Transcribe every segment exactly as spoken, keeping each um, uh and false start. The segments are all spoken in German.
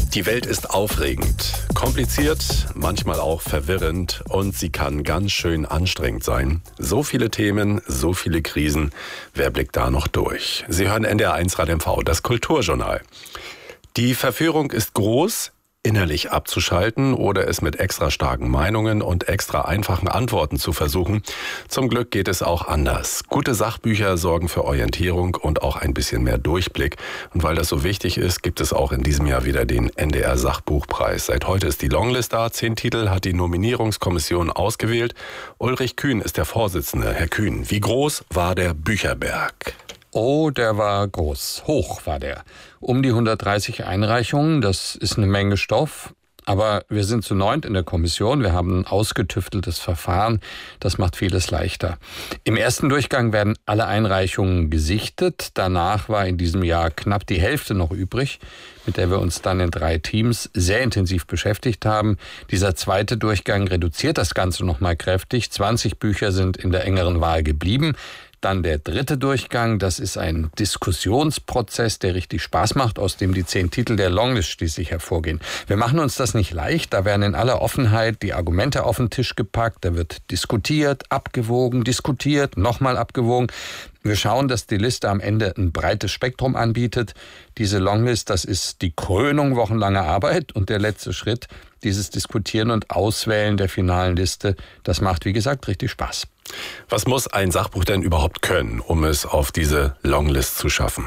Die Welt ist aufregend, kompliziert, manchmal auch verwirrend und sie kann ganz schön anstrengend sein. So viele Themen, so viele Krisen. Wer blickt da noch durch? Sie hören N D R eins Radio M V, das Kulturjournal. Die Verführung ist groß, innerlich abzuschalten oder es mit extra starken Meinungen und extra einfachen Antworten zu versuchen. Zum Glück geht es auch anders. Gute Sachbücher sorgen für Orientierung und auch ein bisschen mehr Durchblick. Und weil das so wichtig ist, gibt es auch in diesem Jahr wieder den N D R Sachbuchpreis. Seit heute ist die Longlist da. Zehn Titel hat die Nominierungskommission ausgewählt. Ulrich Kühn ist der Vorsitzende. Herr Kühn, wie groß war der Bücherberg? Oh, der war groß. Hoch war der. Um die hundertdreißig Einreichungen, das ist eine Menge Stoff. Aber wir sind zu neunt in der Kommission. Wir haben ein ausgetüfteltes Verfahren. Das macht vieles leichter. Im ersten Durchgang werden alle Einreichungen gesichtet. Danach war in diesem Jahr knapp die Hälfte noch übrig, mit der wir uns dann in drei Teams sehr intensiv beschäftigt haben. Dieser zweite Durchgang reduziert das Ganze nochmal kräftig. zwanzig Bücher sind in der engeren Wahl geblieben. Dann der dritte Durchgang, das ist ein Diskussionsprozess, der richtig Spaß macht, aus dem die zehn Titel der Longlist schließlich hervorgehen. Wir machen uns das nicht leicht, da werden in aller Offenheit die Argumente auf den Tisch gepackt, da wird diskutiert, abgewogen, diskutiert, nochmal abgewogen. Wir schauen, dass die Liste am Ende ein breites Spektrum anbietet. Diese Longlist, das ist die Krönung wochenlanger Arbeit und der letzte Schritt, dieses Diskutieren und Auswählen der finalen Liste, das macht, wie gesagt, richtig Spaß. Was muss ein Sachbuch denn überhaupt können, um es auf diese Longlist zu schaffen?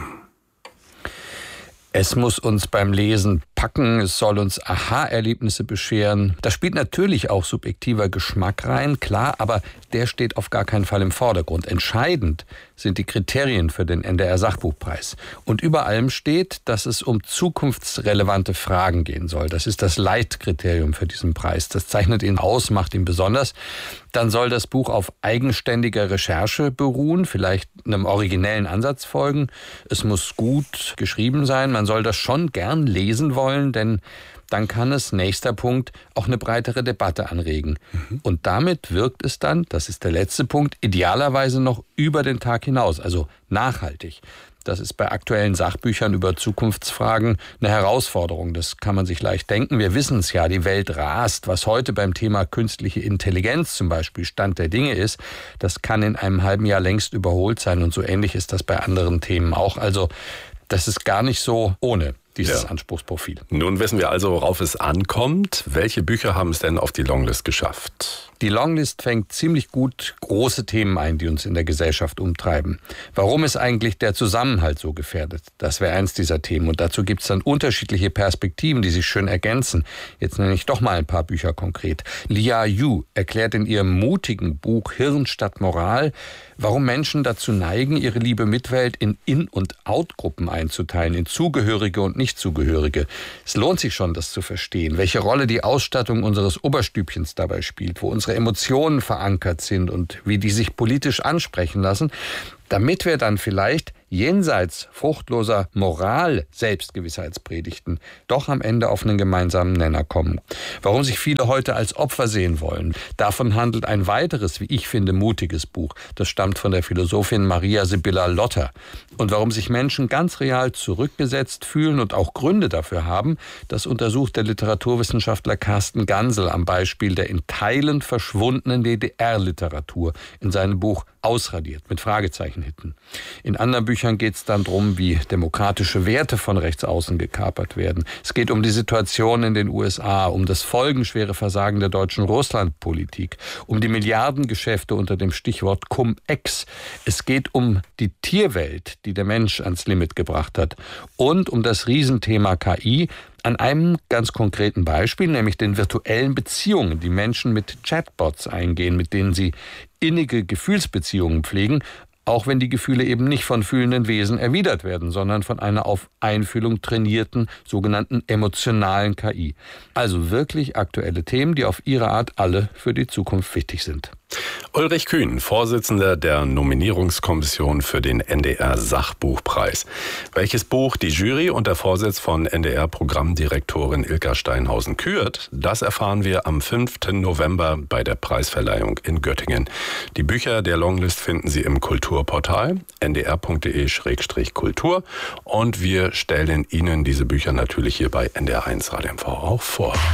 Es muss uns beim Lesen packen, es soll uns Aha-Erlebnisse bescheren. Da spielt natürlich auch subjektiver Geschmack rein, klar, aber der steht auf gar keinen Fall im Vordergrund. Entscheidend sind die Kriterien für den N D R Sachbuchpreis. Und über allem steht, dass es um zukunftsrelevante Fragen gehen soll. Das ist das Leitkriterium für diesen Preis. Das zeichnet ihn aus, macht ihn besonders. Dann soll das Buch auf eigenständiger Recherche beruhen, vielleicht einem originellen Ansatz folgen. Es muss gut geschrieben sein. Man soll das schon gern lesen wollen, denn dann kann es, nächster Punkt, auch eine breitere Debatte anregen. Mhm. Und damit wirkt es dann, das ist der letzte Punkt, idealerweise noch über den Tag hinaus, also nachhaltig. Das ist bei aktuellen Sachbüchern über Zukunftsfragen eine Herausforderung. Das kann man sich leicht denken. Wir wissen es ja, die Welt rast. Was heute beim Thema künstliche Intelligenz zum Beispiel Stand der Dinge ist, das kann in einem halben Jahr längst überholt sein. Und so ähnlich ist das bei anderen Themen auch. Also das ist gar nicht so ohne dieses ja. Anspruchsprofil. Nun wissen wir also, worauf es ankommt. Welche Bücher haben es denn auf die Longlist geschafft? Die Longlist fängt ziemlich gut große Themen ein, die uns in der Gesellschaft umtreiben. Warum ist eigentlich der Zusammenhalt so gefährdet? Das wäre eins dieser Themen. Und dazu gibt es dann unterschiedliche Perspektiven, die sich schön ergänzen. Jetzt nenne ich doch mal ein paar Bücher konkret. Lia Yu erklärt in ihrem mutigen Buch Hirn statt Moral, warum Menschen dazu neigen, ihre liebe Mitwelt in In- und Out-Gruppen einzuteilen, in Zugehörige und Nichtzugehörige. Es lohnt sich schon, das zu verstehen, welche Rolle die Ausstattung unseres Oberstübchens dabei spielt, wo unsere Emotionen verankert sind und wie die sich politisch ansprechen lassen, damit wir dann vielleicht jenseits fruchtloser Moral-Selbstgewissheitspredigten doch am Ende auf einen gemeinsamen Nenner kommen. Warum sich viele heute als Opfer sehen wollen, davon handelt ein weiteres, wie ich finde, mutiges Buch. Das stammt von der Philosophin Maria Sibylla Lotter. Und warum sich Menschen ganz real zurückgesetzt fühlen und auch Gründe dafür haben, das untersucht der Literaturwissenschaftler Carsten Gansel am Beispiel der in Teilen verschwundenen D D R-Literatur in seinem Buch Ausradiert mit Fragezeichen hinten. In anderen Büchern geht es dann darum, wie demokratische Werte von rechts außen gekapert werden. Es geht um die Situation in den U S A, um das folgenschwere Versagen der deutschen Russlandpolitik, um die Milliardengeschäfte unter dem Stichwort Cum-Ex. Es geht um die Tierwelt, die der Mensch ans Limit gebracht hat, und um das Riesenthema K I, an einem ganz konkreten Beispiel, nämlich den virtuellen Beziehungen, die Menschen mit Chatbots eingehen, mit denen sie innige Gefühlsbeziehungen pflegen, auch wenn die Gefühle eben nicht von fühlenden Wesen erwidert werden, sondern von einer auf Einfühlung trainierten, sogenannten emotionalen K I. Also wirklich aktuelle Themen, die auf ihre Art alle für die Zukunft wichtig sind. Ulrich Kühn, Vorsitzender der Nominierungskommission für den N D R Sachbuchpreis. Welches Buch die Jury unter Vorsitz von N D R-Programmdirektorin Ilka Steinhausen kürt, das erfahren wir am fünften November bei der Preisverleihung in Göttingen. Die Bücher der Longlist finden Sie im Kultur Kulturportal n d r punkt d e Schrägstrich Kultur und wir stellen Ihnen diese Bücher natürlich hier bei N D R eins Radio M V auch vor.